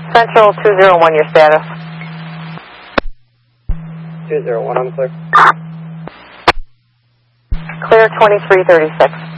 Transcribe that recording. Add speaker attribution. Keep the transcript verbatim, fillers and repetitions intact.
Speaker 1: Central two zero one, your status.
Speaker 2: two zero one, I'm clear.
Speaker 1: Clear twenty-three thirty-six.